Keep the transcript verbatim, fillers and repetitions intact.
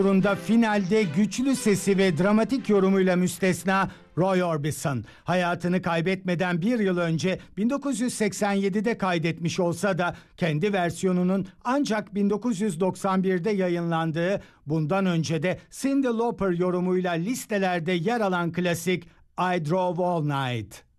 Turunda finalde güçlü sesi ve dramatik yorumuyla müstesna Roy Orbison. Hayatını kaybetmeden bir yıl önce bin dokuz yüz seksen yedide kaydetmiş olsa da kendi versiyonunun ancak bin dokuz yüz doksan birde yayınlandığı, bundan önce de Cyndi Lauper yorumuyla listelerde yer alan klasik I Drove All Night.